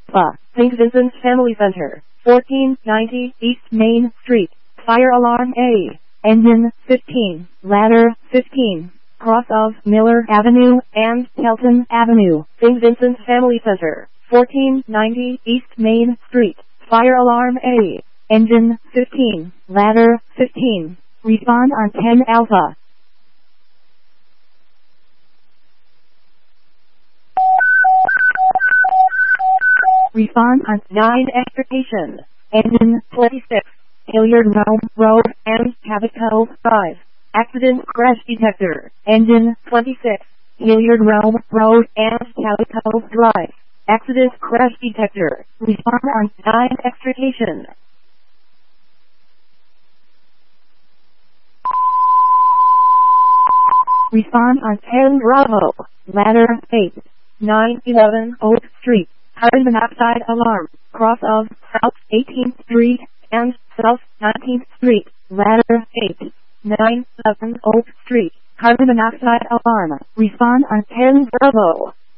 St. Vincent's Family Center, 1490 East Main Street. Fire alarm A. Engine 15. Ladder 15. Cross of Miller Avenue and Kelton Avenue. St. Vincent's Family Center, 1490 East Main Street. Fire alarm A. Engine 15. Ladder 15. Respond on 10 Alpha. Respond on 9 Extrication. Engine 26. Hilliard Road and Cavico Drive. Accident crash detector. Engine 26. Hilliard Road and Cavico Drive. Accident crash detector. Respond on 9 Extrication. Respond on 10 Bravo. Ladder 8. 911 Oak Street. Carbon monoxide alarm. Cross of South 18th Street and South 19th Street. Ladder 8. 911 Oak Street. Carbon monoxide alarm. Respond on 10 Bravo.